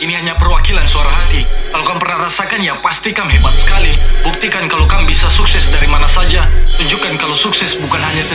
Ini hanya perwakilan suara hati. Kalau kamu pernah rasakan, ya pasti kamu hebat sekali. Buktikan kalau kamu bisa sukses dari mana saja. Tunjukkan kalau sukses bukan hanya